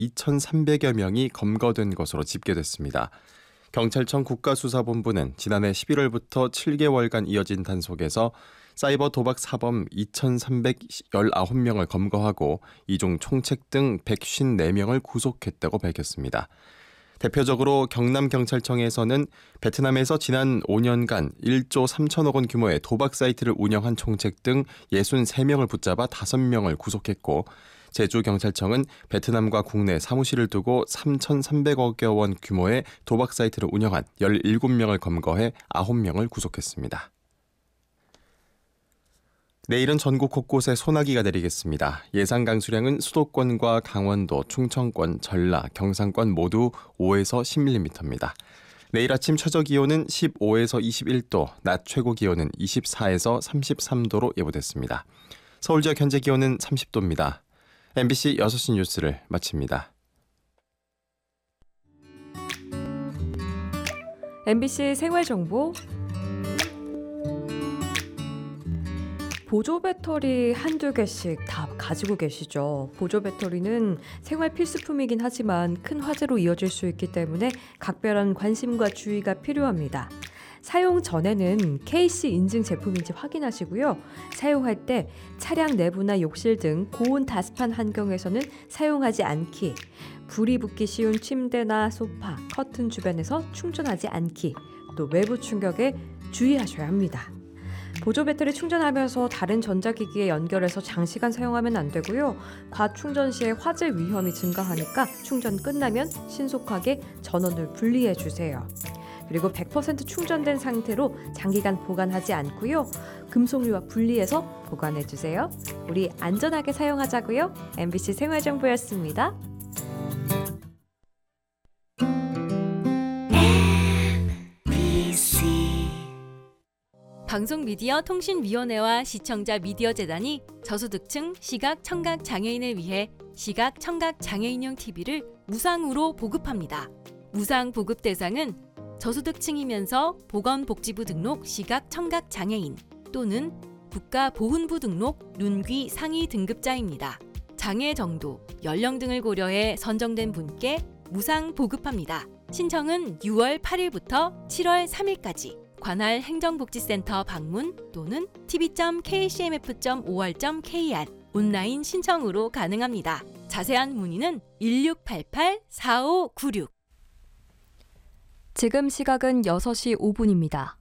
2,300여 명이 검거된 것으로 집계됐습니다. 경찰청 국가수사본부는 지난해 11월부터 7개월간 이어진 단속에서 사이버 도박 사범 2,319명을 검거하고 이중 총책 등 154명을 구속했다고 밝혔습니다. 대표적으로 경남경찰청에서는 베트남에서 지난 5년간 1조 3천억 원 규모의 도박 사이트를 운영한 총책 등 63명을 붙잡아 5명을 구속했고, 제주경찰청은 베트남과 국내 사무실을 두고 3,300억 원 규모의 도박 사이트를 운영한 17명을 검거해 9명을 구속했습니다. 내일은 전국 곳곳에 소나기가 내리겠습니다. 예상 강수량은 수도권과 강원도, 충청권, 전라, 경상권 모두 5에서 10mm입니다. 내일 아침 최저 기온은 15에서 21도, 낮 최고 기온은 24에서 33도로 예보됐습니다. 서울 지역 현재 기온은 30도입니다. MBC 6시 뉴스를 마칩니다. MBC 생활정보. 보조 배터리 한두 개씩 다 가지고 계시죠? 보조 배터리는 생활 필수품이긴 하지만 큰 화재로 이어질 수 있기 때문에 각별한 관심과 주의가 필요합니다. 사용 전에는 KC 인증 제품인지 확인하시고요. 사용할 때 차량 내부나 욕실 등 고온 다습한 환경에서는 사용하지 않기, 불이 붙기 쉬운 침대나 소파, 커튼 주변에서 충전하지 않기, 또 외부 충격에 주의하셔야 합니다. 보조 배터리 충전하면서 다른 전자기기에 연결해서 장시간 사용하면 안 되고요. 과충전 시에 화재 위험이 증가하니까 충전 끝나면 신속하게 전원을 분리해 주세요. 그리고 100% 충전된 상태로 장기간 보관하지 않고요. 금속류와 분리해서 보관해 주세요. 우리 안전하게 사용하자고요. MBC 생활정보였습니다. 방송미디어통신위원회와 시청자 미디어재단이 저소득층 시각, 청각 장애인을 위해 시각, 청각 장애인용 TV를 무상으로 보급합니다. 무상 보급 대상은 저소득층이면서 보건복지부 등록 시각, 청각 장애인 또는 국가보훈부 등록 눈귀 상위 등급자입니다. 장애 정도, 연령 등을 고려해 선정된 분께 무상 보급합니다. 신청은 6월 8일부터 7월 3일까지 관할 행정복지센터 방문 또는 tv.kcmf.or.kr 온라인 신청으로 가능합니다. 자세한 문의는 1688-4596. 지금 시각은 6시 5분입니다.